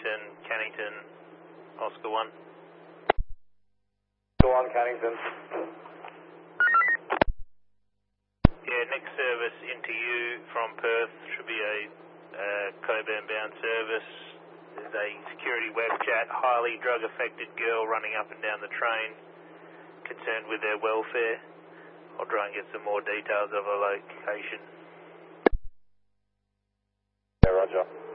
Cannington, Oscar 1. Go on, Cannington. Yeah, next service into you from Perth should be a Coburn bound service. There's a security web chat, highly drug affected girl running up and down the train, concerned with their welfare. I'll try and get some more details of her location. Yeah, roger.